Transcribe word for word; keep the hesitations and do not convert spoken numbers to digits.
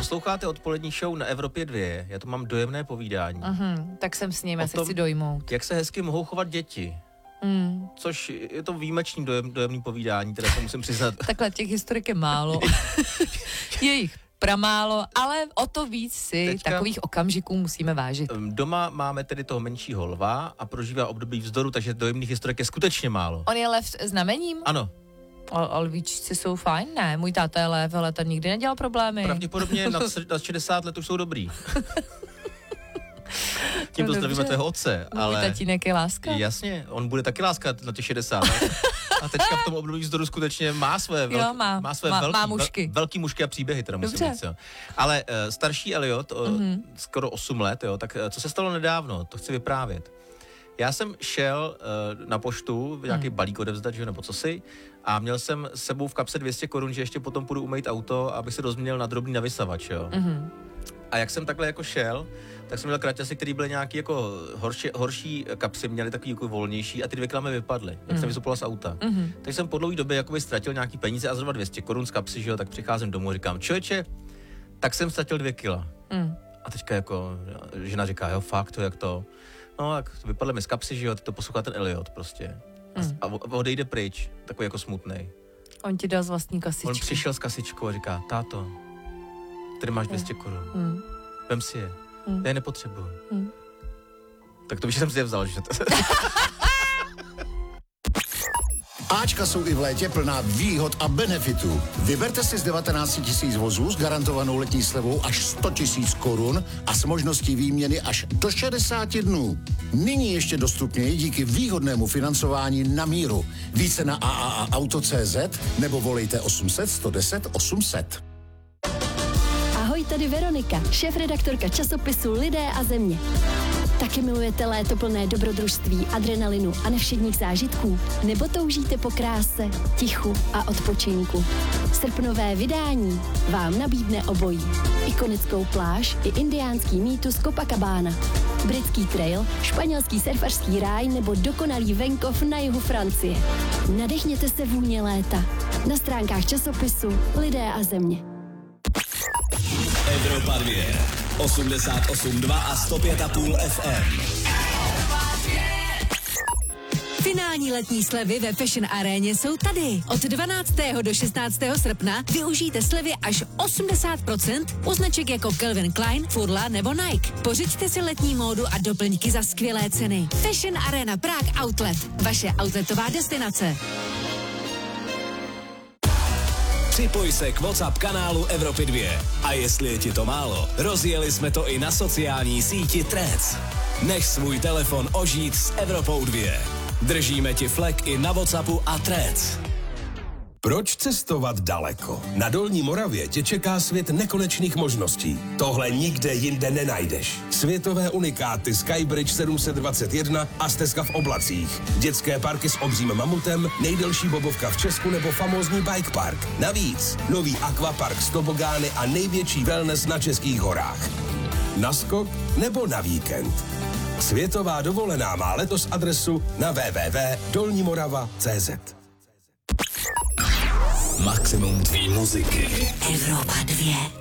Posloucháte odpolední show na Evropě dvě, já tu mám dojemné povídání. Uh-huh, tak jsem s ním, já se tom, chci dojmout. Jak se hezky mohou chovat děti. Mm. Což je to výjimečný dojem, dojemný povídání, teda to musím přiznat. Takhle těch historik je málo. Je jich pramálo, ale o to víc si Teďka, takových okamžiků musíme vážit. Doma máme tedy toho menšího lva a prožívá období vzdoru, takže dojemných historik je skutečně málo. On je lev znamením? Ano. A lvíčci jsou fajn? Ne, můj táta je lev, ale ten nikdy nedělal problémy. Pravděpodobně na, na šedesát let už jsou dobrý. Tím to zdravíme tvého otce, můj ale... tatínek je láska. Jasně, on bude taky láskat na těch šedesát let. A teďka v tom období vzdoru skutečně má své, velk, jo, má, má své má, velký, má mužky. Vel, velký mužky a příběhy, teda musím Dobře. říct. Jo. Ale uh, starší Elliot, uh, mm-hmm. skoro osm let, jo, tak uh, co se stalo nedávno, to chci vyprávět. Já jsem šel uh, na poštu, nějaký mm. balík odevzdat, že, nebo co si, a měl jsem s sebou v kapse dvě stě korun, že ještě potom půjdu umýt auto, abych se rozměnil na drobný navysavač, jo. Mm-hmm. A jak jsem takhle jako šel, tak jsem měl kraťasy, který byly nějaký jako horší, horší kapsy, měly takový jako volnější a ty dvě klamy vypadly, jak mm. jsem vystupoval z auta. Mm-hmm. Takže jsem po dlouhé době jakoby ztratil nějaký peníze a zhruba dvě stě korun z kapsy, že jo, tak přicházím domů a říkám, člověče, tak jsem ztratil dvě kila. Mm. A teďka jako žena říká, jo, fakt, to jak to. No, tak vypadly mi z kapsy, že jo, ty to poslouchá ten Elliot prostě. Mm. A odejde pryč, takový jako smutnej. On ti dal z vlastní kasičky. On přišel s kasičkou a říká, táto, tady máš dvě stě korun. Mm. Vem si je. Mm. Já je nepotřebuju. Mm. Tak to bych jsem si je vzal, že to... Ačka jsou i v létě plná výhod a benefitů. Vyberte si z devatenáct tisíc vozů s garantovanou letní slevou až sto tisíc korun a s možností výměny až do šedesáti dnů. Nyní ještě dostupněji díky výhodnému financování na míru. Více na a a a auto tečka cé zet nebo volejte osm set, sto deset, osm set. Ahoj, tady Veronika, šéfredaktorka časopisu Lidé a země. Taky milujete léto plné dobrodružství, adrenalinu a nevšedních zážitků? Nebo toužíte po kráse, tichu a odpočinku? Srpnové vydání vám nabídne obojí. Ikonickou pláž i indiánský mýtus Copacabana. Britský trail, španělský surfařský ráj nebo dokonalý venkov na jihu Francie. Nadechněte se vůně léta. Na stránkách časopisu Lidé a země. Evropa dvě, osmdesát osm dva a sto pět a půl F M. Finální letní slevy ve Fashion Aréně jsou tady. Od dvanáctého do šestnáctého srpna využijte slevy až osmdesát procent u značek jako Calvin Klein, Furla nebo Nike. Pořiďte si letní módu a doplňky za skvělé ceny. Fashion Arena Prague Outlet. Vaše outletová destinace. Připoj se k WhatsApp kanálu Evropy dvě. A jestli je ti to málo, rozjeli jsme to i na sociální síti Threads. Nech svůj telefon ožít s Evropou dvě. Držíme ti flek i na WhatsAppu a Threads. Proč cestovat daleko? Na Dolní Moravě tě čeká svět nekonečných možností. Tohle nikde jinde nenajdeš. Světové unikáty Skybridge sedm set dvacet jedna a stezka v oblacích. Dětské parky s obřím mamutem, nejdelší bobovka v Česku nebo famózní bike park. Navíc nový akvapark s tobogány a největší wellness na českých horách. Na skok nebo na víkend. Světová dovolená má letos adresu na w w w tečka dolní morava tečka cé zet. Maximum tvý muziky. Evropa dvě.